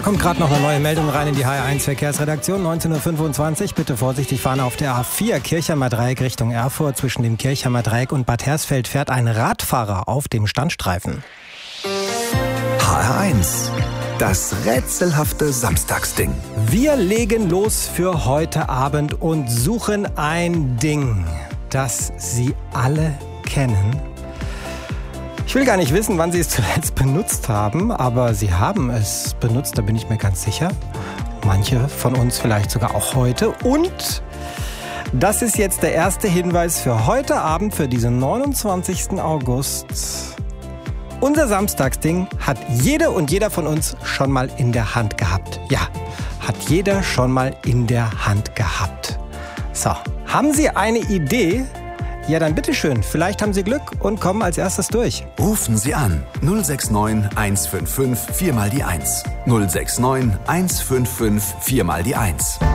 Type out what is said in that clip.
kommt gerade noch eine neue Meldung rein in die HR1 Verkehrsredaktion. 19.25 Uhr. Bitte vorsichtig fahren auf der A4 Kirchheimer Dreieck Richtung Erfurt. Zwischen dem Kirchheimer Dreieck und Bad Hersfeld fährt ein Radfahrer auf dem Standstreifen. HR1, das rätselhafte Samstagsding. Wir legen los für heute Abend und suchen ein Ding, das Sie alle kennen. Ich will gar nicht wissen, wann Sie es zuletzt benutzt haben, aber Sie haben es benutzt, da bin ich mir ganz sicher. Manche von uns vielleicht sogar auch heute. Und das ist jetzt der erste Hinweis für heute Abend, für diesen 29. August. Unser Samstagsding hat jede und jeder von uns schon mal in der Hand gehabt. Ja, hat jeder schon mal in der Hand gehabt. So, haben Sie eine Idee? Ja, dann bitteschön. Vielleicht haben Sie Glück und kommen als erstes durch. Rufen Sie an 069 155 4 mal die 1. 069 155 4 mal die 1.